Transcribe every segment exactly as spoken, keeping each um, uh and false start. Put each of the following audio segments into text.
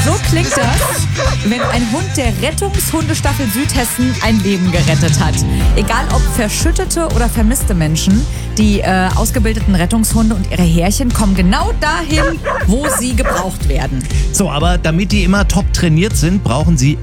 So klingt das, wenn ein Hund der Rettungshundestaffel Südhessen ein Leben gerettet hat. Egal ob verschüttete oder vermisste Menschen, die äh, ausgebildeten Rettungshunde und ihre Härchen kommen genau dahin, wo sie gebraucht werden. So, aber damit die immer top trainiert sind, brauchen sie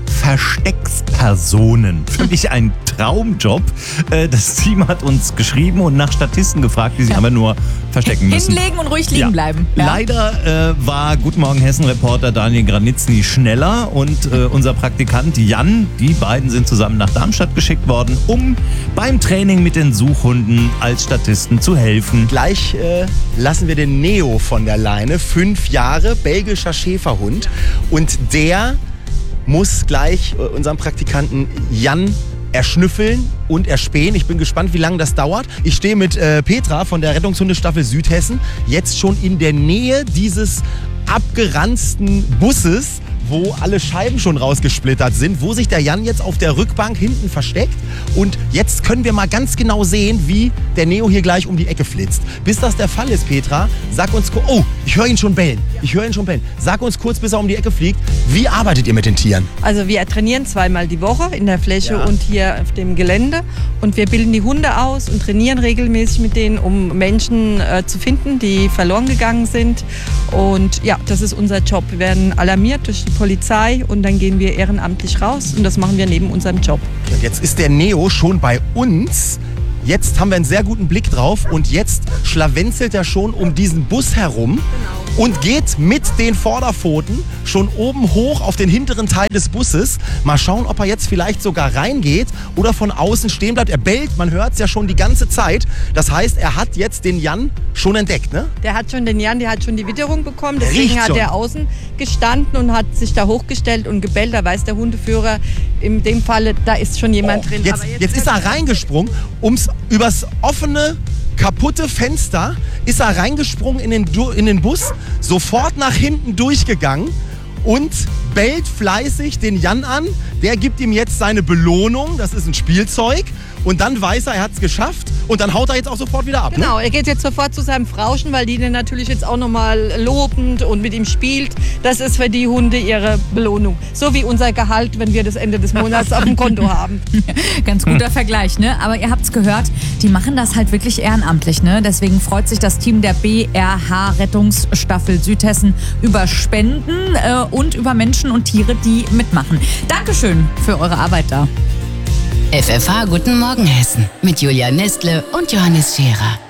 Versteckspersonen. Für mich ein Traumjob. Äh, das Team hat uns geschrieben und nach Statisten gefragt, die sich Ja. aber nur verstecken müssen. Hinlegen und ruhig liegen Ja. bleiben. Ja. Leider äh, war Guten Morgen Hessen-Reporter Daniel Granitzny schneller und äh, unser Praktikant Jan, die beiden sind zusammen nach Darmstadt geschickt worden, um beim Training mit den Suchhunden als Statisten zu helfen. Gleich äh, lassen wir den Neo von der Leine. Fünf Jahre, belgischer Schäferhund. Und der muss gleich äh, unseren Praktikanten Jan erschnüffeln und erspähen. Ich bin gespannt, wie lange das dauert. Ich stehe mit äh, Petra von der Rettungshundestaffel Südhessen jetzt schon in der Nähe dieses abgeranzten Busses, wo alle Scheiben schon rausgesplittert sind, wo sich der Jan jetzt auf der Rückbank hinten versteckt. Und jetzt können wir mal ganz genau sehen, wie der Neo hier gleich um die Ecke flitzt. Bis das der Fall ist, Petra, sag uns kurz... Oh, ich höre ihn schon bellen. Ich höre ihn schon bellen. Sag uns kurz, bis er um die Ecke fliegt, wie arbeitet ihr mit den Tieren? Also wir trainieren zweimal die Woche in der Fläche Ja. und hier auf dem Gelände. Und wir bilden die Hunde aus und trainieren regelmäßig mit denen, um Menschen äh, zu finden, die verloren gegangen sind. Und ja, das ist unser Job. Wir werden alarmiert durch die Polizei und dann gehen wir ehrenamtlich raus. Und das machen wir neben unserem Job. Und jetzt ist der Neo schon bei uns. Jetzt haben wir einen sehr guten Blick drauf und jetzt schlawenzelt er schon um diesen Bus herum und geht mit den Vorderpfoten schon oben hoch auf den hinteren Teil des Busses. Mal schauen, ob er jetzt vielleicht sogar reingeht oder von außen stehen bleibt. Er bellt, man hört es ja schon die ganze Zeit. Das heißt, er hat jetzt den Jan schon entdeckt, ne? Der hat schon den Jan, der hat schon die Witterung bekommen. Der Deswegen riecht hat schon. er außen gestanden und hat sich da hochgestellt und gebellt. Da weiß der Hundeführer in dem Falle, da ist schon jemand Oh, drin. jetzt, Aber jetzt ist er reingesprungen, ums übers offene, kaputte Fenster ist er reingesprungen in den, Du- in den Bus, sofort nach hinten durchgegangen und bellt fleißig den Jan an. Der gibt ihm jetzt seine Belohnung, das ist ein Spielzeug. Und dann weiß er, er hat es geschafft und dann haut er jetzt auch sofort wieder ab. Genau, Ne? er geht jetzt sofort zu seinem Frauchen, weil die den natürlich jetzt auch nochmal lobend und mit ihm spielt. Das ist für die Hunde ihre Belohnung. So wie unser Gehalt, wenn wir das Ende des Monats auf dem Konto haben. Ganz guter Vergleich, ne? Aber ihr habt's gehört, die machen das halt wirklich ehrenamtlich, ne? Deswegen freut sich das Team der B R H Rettungsstaffel Südhessen über Spenden äh, und über Menschen und Tiere, die mitmachen. Dankeschön für eure Arbeit da. F F H Guten Morgen Hessen mit Julia Nestle und Johannes Scherer.